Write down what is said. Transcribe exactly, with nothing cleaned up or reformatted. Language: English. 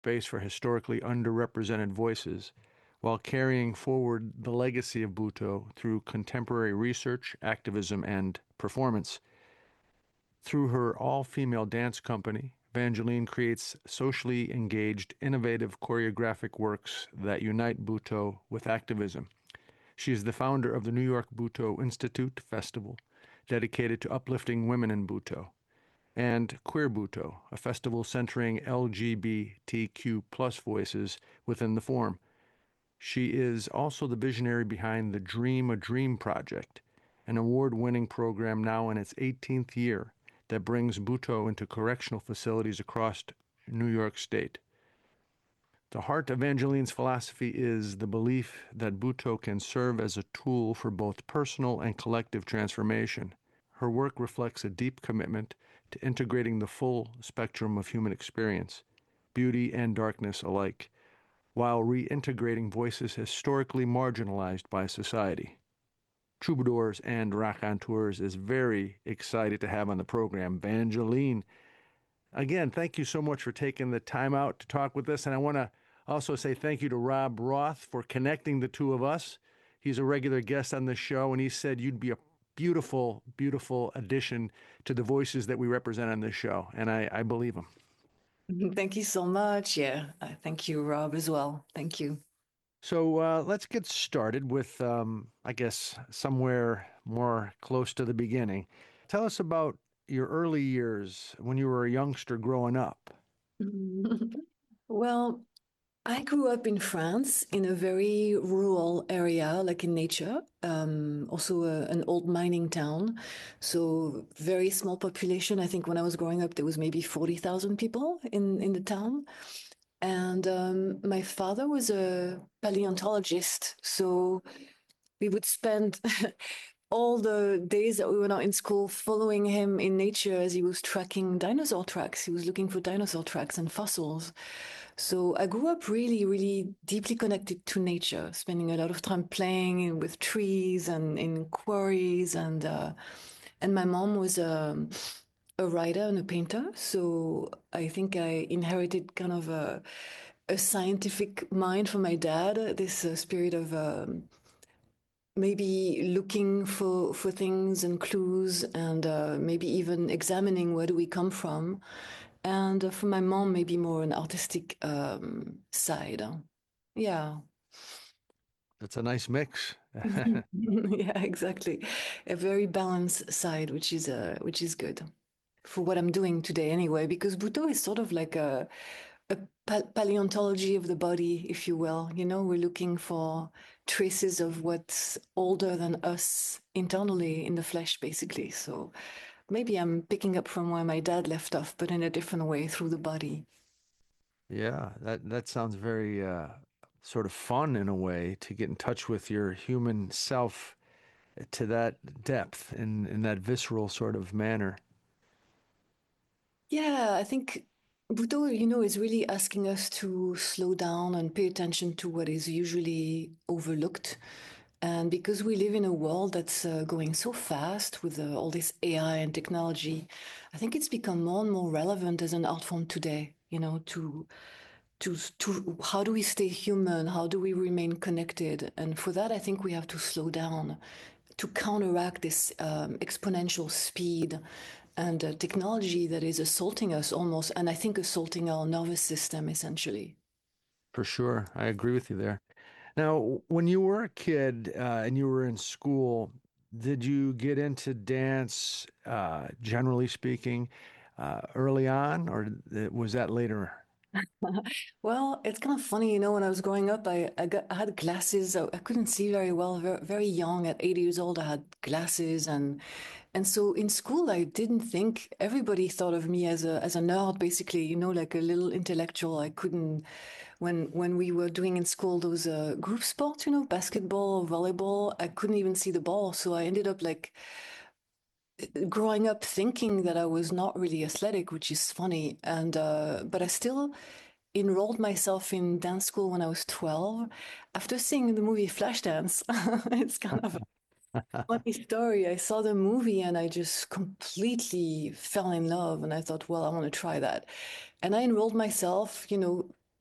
space for historically underrepresented voices while carrying forward the legacy of Butoh through contemporary research, activism, and performance. Through her all-female dance company, Vangeline creates socially engaged, innovative choreographic works that unite Butoh with activism. She is the founder of the New York Butoh Institute Festival, dedicated to uplifting women in Butoh, and Queer Butoh, a festival centering L G B T Q plus voices within the form. She is also the visionary behind the Dream a Dream Project, an award-winning program now in its eighteenth year that brings Butoh into correctional facilities across New York State. The heart of Vangeline's philosophy is the belief that Butoh can serve as a tool for both personal and collective transformation. Her work reflects a deep commitment to integrating the full spectrum of human experience, beauty and darkness alike, while reintegrating voices historically marginalized by society. Troubadours and Raconteurs is very excited to have on the program Vangeline. Again, thank you so much for taking the time out to talk with us, and I want to also say thank you to Rob Roth for connecting the two of us. He's a regular guest on this show, and he said you'd be a beautiful, beautiful addition to the voices that we represent on this show, and I, I believe him. Thank you so much. Yeah, uh, thank you, Rob, as well. Thank you. So uh, let's get started with, um, I guess, somewhere more close to the beginning. Tell us about your early years when you were a youngster growing up. Well, I grew up in France in a very rural area, like in nature, um, also a, an old mining town. So very small population. I think when I was growing up, there was maybe forty thousand people in, in the town. And um, my father was a paleontologist. So we would spend all the days that we were not in school following him in nature as he was tracking dinosaur tracks. He was looking for dinosaur tracks and fossils. So I grew up really, really deeply connected to nature, spending a lot of time playing with trees and in quarries. And uh, and my mom was a, a writer and a painter. So I think I inherited kind of a, a scientific mind from my dad, this uh, spirit of um, maybe looking for for things and clues, and uh, maybe even examining where do we come from. And uh, for my mom, maybe more an artistic um, side. Yeah. That's a nice mix. Yeah, exactly. A very balanced side, which is uh, which is good for what I'm doing today anyway, because Butoh is sort of like a a pa- paleontology of the body, if you will. You know, we're looking for traces of what's older than us internally in the flesh, basically. So maybe I'm picking up from where my dad left off, but in a different way through the body. Yeah, that that sounds very uh, sort of fun in a way to get in touch with your human self to that depth in in that visceral sort of manner. Yeah, I think Buddha, you know, is really asking us to slow down and pay attention to what is usually overlooked. And because we live in a world that's uh, going so fast with uh, all this A I and technology, I think it's become more and more relevant as an art form today, you know, to to to how do we stay human? How do we remain connected? And for that, I think we have to slow down to counteract this um, exponential speed and uh, technology that is assaulting us almost, and I think assaulting our nervous system essentially. For sure. I agree with you there. Now, when you were a kid uh, and you were in school, did you get into dance, uh, generally speaking, uh, early on, or th- was that later? Well, it's kind of funny, you know, when I was growing up, I, I, got, I had glasses. I, I couldn't see very well, very, very young. At eight years old, I had glasses. And and so in school, I didn't think everybody thought of me as a as a nerd, basically, you know, like a little intellectual. I couldn't, when when we were doing in school those uh, group sports, you know, basketball, volleyball, I couldn't even see the ball. So I ended up like growing up thinking that I was not really athletic, which is funny. And uh, but I still enrolled myself in dance school when I was twelve after seeing the movie Flashdance. It's kind of a funny story. I saw the movie and I just completely fell in love. And I thought, well, I want to try that. And I enrolled myself, you know,